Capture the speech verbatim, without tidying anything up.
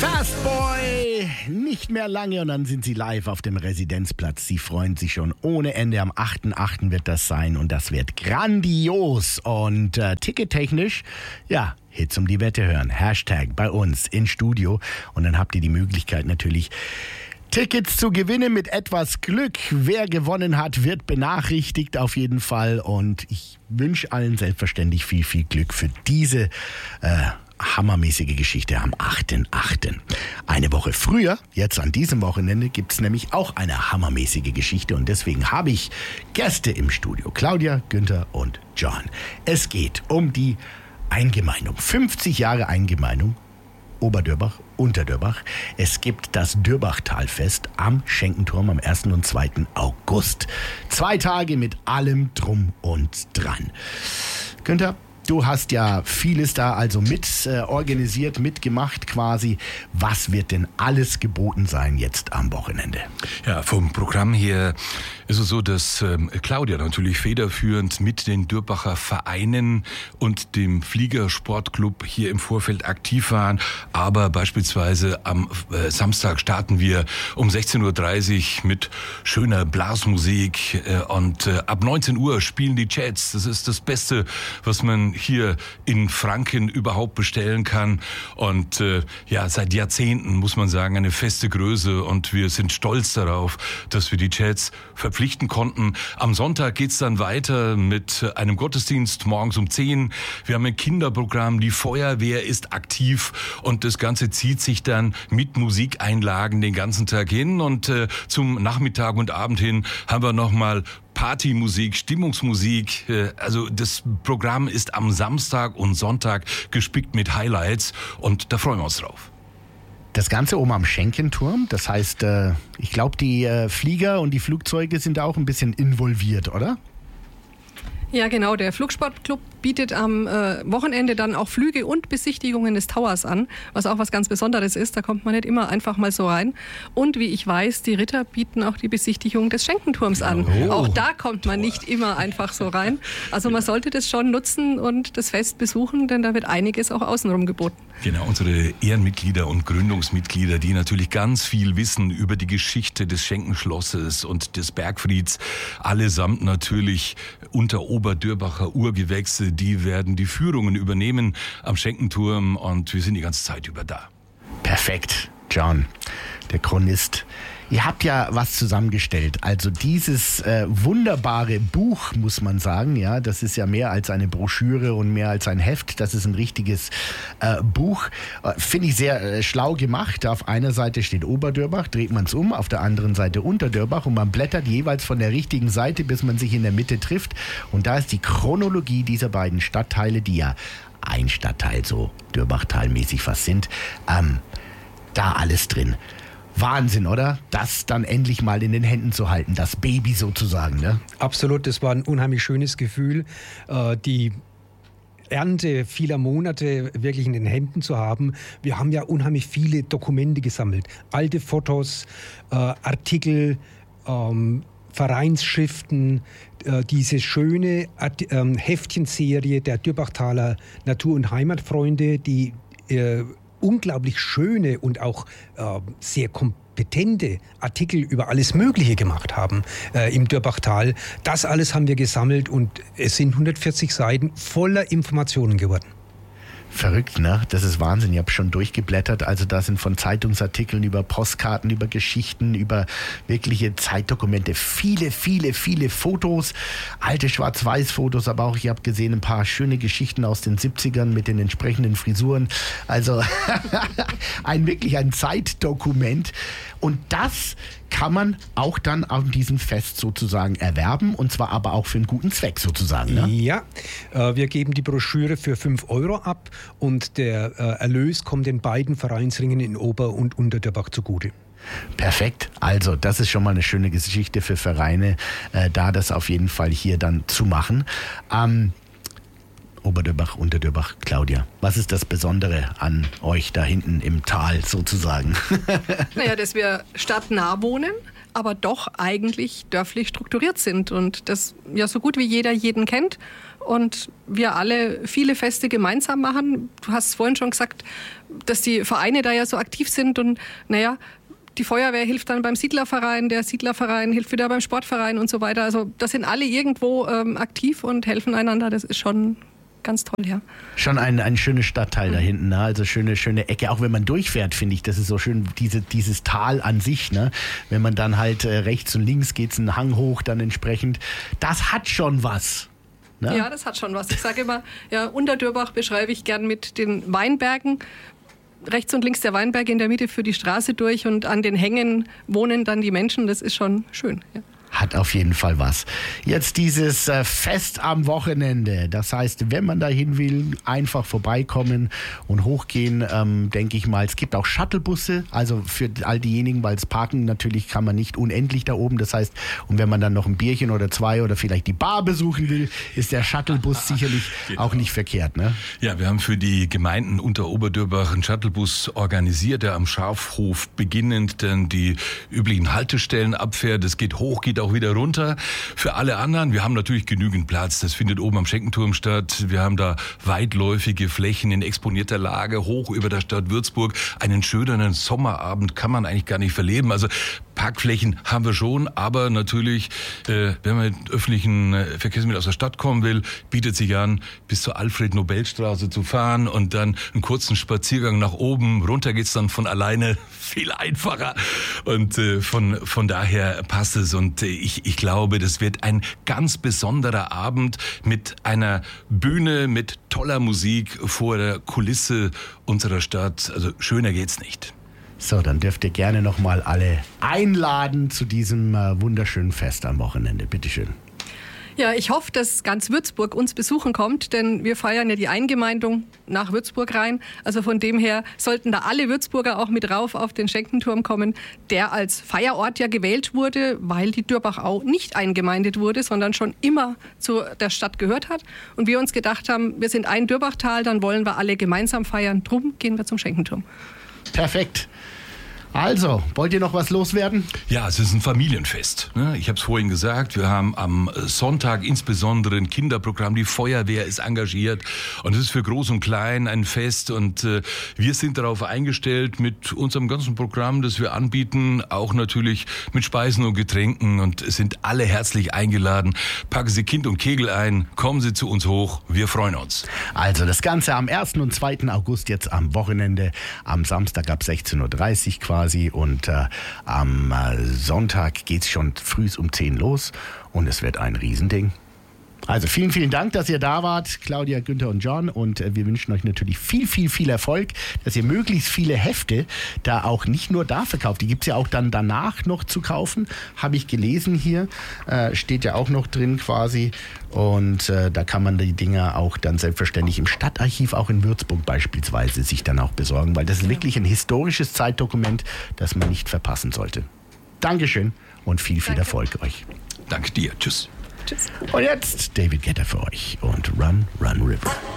Fastboy! Nicht mehr lange und dann sind sie live auf dem Residenzplatz. Sie freuen sich schon ohne Ende. Am achten achten wird das sein und das wird grandios. Und äh, tickettechnisch, ja, Hits um die Wette hören. Hashtag bei uns in Studio. Und dann habt ihr die Möglichkeit natürlich, Tickets zu gewinnen mit etwas Glück. Wer gewonnen hat, wird benachrichtigt auf jeden Fall. Und ich wünsche allen selbstverständlich viel, viel Glück für diese äh, hammermäßige Geschichte am achten achten Eine Woche früher, jetzt an diesem Wochenende, gibt es nämlich auch eine hammermäßige Geschichte. Und deswegen habe ich Gäste im Studio. Claudia, Günther und John. Es geht um die Eingemeindung. fünfzig Jahre Eingemeindung. Oberdörbach, Unterdörbach. Es gibt das Dürbachtalfest am Schenkenturm am ersten und zweiten August. Zwei Tage mit allem Drum und Dran. Günther, du hast ja vieles da also mit äh, organisiert, mitgemacht quasi. Was wird denn alles geboten sein jetzt am Wochenende? Ja, vom Programm her ist es so, dass ähm, Claudia natürlich federführend mit den Dürbacher Vereinen und dem Fliegersportclub hier im Vorfeld aktiv waren. Aber beispielsweise am äh, Samstag starten wir um sechzehn Uhr dreißig mit schöner Blasmusik äh, und äh, ab neunzehn Uhr spielen die Jets. Das ist das Beste, was man hier in Franken überhaupt bestellen kann. Und äh, ja, seit Jahrzehnten muss man sagen, eine feste Größe. Und wir sind stolz darauf, dass wir die Jets verpflichten konnten. Am Sonntag geht's dann weiter mit einem Gottesdienst morgens um zehn. Wir haben ein Kinderprogramm, die Feuerwehr ist aktiv und das Ganze zieht sich dann mit Musikeinlagen den ganzen Tag hin. Und äh, zum Nachmittag und Abend hin haben wir nochmal Partymusik, Stimmungsmusik. Also das Programm ist am Samstag und Sonntag gespickt mit Highlights und da freuen wir uns drauf. Das Ganze oben am Schenkenturm, das heißt, ich glaube, die Flieger und die Flugzeuge sind auch ein bisschen involviert, oder? Ja, genau. Der Flugsportclub bietet am äh, Wochenende dann auch Flüge und Besichtigungen des Towers an, was auch was ganz Besonderes ist. Da kommt man nicht immer einfach mal so rein. Und wie ich weiß, die Ritter bieten auch die Besichtigung des Schenkenturms an. Oh, auch da kommt man nicht immer einfach so rein. Also man sollte das schon nutzen und das Fest besuchen, denn da wird einiges auch außenrum geboten. Genau, unsere Ehrenmitglieder und Gründungsmitglieder, die natürlich ganz viel wissen über die Geschichte des Schenkenschlosses und des Bergfrieds, allesamt natürlich unter Oberdürbacher Urgewächse, die werden die Führungen übernehmen am Schenkenturm und wir sind die ganze Zeit über da. Perfekt, John, der Chronist. Ihr habt ja was zusammengestellt. Also dieses äh, wunderbare Buch, muss man sagen, ja, das ist ja mehr als eine Broschüre und mehr als ein Heft. Das ist ein richtiges äh, Buch. Äh, Finde ich sehr äh, schlau gemacht. Auf einer Seite steht Oberdörbach, dreht man es um, auf der anderen Seite Unterdörbach und man blättert jeweils von der richtigen Seite, bis man sich in der Mitte trifft. Und da ist die Chronologie dieser beiden Stadtteile, die ja ein Stadtteil so Dürbachtal-mäßig fast sind, ähm, da alles drin. Wahnsinn, oder? Das dann endlich mal in den Händen zu halten, das Baby sozusagen, ne? Absolut, das war ein unheimlich schönes Gefühl, äh, die Ernte vieler Monate wirklich in den Händen zu haben. Wir haben ja unheimlich viele Dokumente gesammelt, alte Fotos, äh, Artikel, ähm, Vereinsschriften, äh, diese schöne Art- ähm, Heftchenserie der Dürbachtaler Natur- und Heimatfreunde, die äh, unglaublich schöne und auch äh, sehr kompetente Artikel über alles Mögliche gemacht haben äh, im Dürbachtal. Das alles haben wir gesammelt und es sind hundertvierzig Seiten voller Informationen geworden. Verrückt, ne? Das ist Wahnsinn. Ich habe schon durchgeblättert. Also da sind von Zeitungsartikeln über Postkarten, über Geschichten, über wirkliche Zeitdokumente. Viele, viele, viele Fotos. Alte Schwarz-Weiß-Fotos, aber auch, ich habe gesehen, ein paar schöne Geschichten aus den siebzigern mit den entsprechenden Frisuren. Also ein wirklich ein Zeitdokument. Und das kann man auch dann an diesem Fest sozusagen erwerben und zwar aber auch für einen guten Zweck sozusagen, ne? Ja, äh, wir geben die Broschüre für fünf Euro ab und der äh, Erlös kommt den beiden Vereinsringen in Ober- und Unterdörbach zugute. Perfekt, also das ist schon mal eine schöne Geschichte für Vereine, äh, da das auf jeden Fall hier dann zu machen. Ähm, Oberdörbach, Unterdörbach, Claudia, was ist das Besondere an euch da hinten im Tal sozusagen? Naja, dass wir stadtnah wohnen, aber doch eigentlich dörflich strukturiert sind und das ja so gut wie jeder jeden kennt und wir alle viele Feste gemeinsam machen. Du hast vorhin schon gesagt, dass die Vereine da ja so aktiv sind und naja, die Feuerwehr hilft dann beim Siedlerverein, der Siedlerverein hilft wieder beim Sportverein und so weiter. Also das sind alle irgendwo ähm, aktiv und helfen einander. Das ist schon ganz toll, ja. Schon ein, ein schöner Stadtteil mhm. da hinten, ne? Also schöne, schöne Ecke. Auch wenn man durchfährt, finde ich, das ist so schön, diese, dieses Tal an sich, ne? Wenn man dann halt äh, rechts und links geht, einen Hang hoch dann entsprechend. Das hat schon was. Ne? Ja, das hat schon was. Ich sage immer, ja, Unterdürbach beschreibe ich gern mit den Weinbergen. Rechts und links der Weinberg, in der Mitte führt die Straße durch und an den Hängen wohnen dann die Menschen. Das ist schon schön, ja. Hat auf jeden Fall was. Jetzt dieses äh, Fest am Wochenende. Das heißt, wenn man da hin will, einfach vorbeikommen und hochgehen, ähm, denke ich mal. Es gibt auch Shuttlebusse, also für all diejenigen, weil es parken natürlich kann man nicht unendlich da oben. Das heißt, und wenn man dann noch ein Bierchen oder zwei oder vielleicht die Bar besuchen will, ist der Shuttlebus sicherlich genau. auch nicht verkehrt, ne? Ja, wir haben für die Gemeinden unter Oberdürbach einen Shuttlebus organisiert, der am Schafhof beginnend dann die üblichen Haltestellen abfährt. Es geht hoch, geht auch wieder runter. Für alle anderen, wir haben natürlich genügend Platz. Das findet oben am Schenkenturm statt. Wir haben da weitläufige Flächen in exponierter Lage hoch über der Stadt Würzburg. Einen schöneren Sommerabend kann man eigentlich gar nicht verleben. Also Parkflächen haben wir schon, aber natürlich, äh, wenn man mit öffentlichen äh, Verkehrsmitteln aus der Stadt kommen will, bietet sich an, bis zur Alfred-Nobel-Straße zu fahren und dann einen kurzen Spaziergang nach oben. Runter geht's dann von alleine viel einfacher und äh, von von daher passt es und äh, ich ich glaube, das wird ein ganz besonderer Abend mit einer Bühne, mit toller Musik vor der Kulisse unserer Stadt. Also schöner geht's nicht. So, dann dürft ihr gerne nochmal alle einladen zu diesem äh, wunderschönen Fest am Wochenende. Bitteschön. Ja, ich hoffe, dass ganz Würzburg uns besuchen kommt, denn wir feiern ja die Eingemeindung nach Würzburg rein. Also von dem her sollten da alle Würzburger auch mit rauf auf den Schenkenturm kommen, der als Feierort ja gewählt wurde, weil die Dürbachau nicht eingemeindet wurde, sondern schon immer zu der Stadt gehört hat. Und wir uns gedacht haben, wir sind ein Dürbachtal, dann wollen wir alle gemeinsam feiern. Drum gehen wir zum Schenkenturm. Perfekt. Also, wollt ihr noch was loswerden? Ja, es ist ein Familienfest. Ich habe es vorhin gesagt, wir haben am Sonntag insbesondere ein Kinderprogramm, die Feuerwehr ist engagiert und es ist für Groß und Klein ein Fest und äh, wir sind darauf eingestellt mit unserem ganzen Programm, das wir anbieten, auch natürlich mit Speisen und Getränken und es sind alle herzlich eingeladen. Packen Sie Kind und Kegel ein, kommen Sie zu uns hoch, wir freuen uns. Also das Ganze am ersten und zweiten August jetzt am Wochenende, am Samstag ab sechzehn Uhr dreißig quasi. Und äh, am äh, Sonntag geht es schon früh um zehn los und es wird ein Riesending. Also vielen, vielen Dank, dass ihr da wart, Claudia, Günther und John. Und äh, wir wünschen euch natürlich viel, viel, viel Erfolg, dass ihr möglichst viele Hefte da auch nicht nur da verkauft. Die gibt es ja auch dann danach noch zu kaufen, habe ich gelesen hier. Äh, steht ja auch noch drin quasi. Und äh, da kann man die Dinger auch dann selbstverständlich im Stadtarchiv, auch in Würzburg beispielsweise, sich dann auch besorgen. Weil das ist wirklich ein historisches Zeitdokument, das man nicht verpassen sollte. Dankeschön und viel, viel Danke. Erfolg euch. Danke dir. Tschüss. Tschüss. Und jetzt David Guetta für euch und Run, Run River.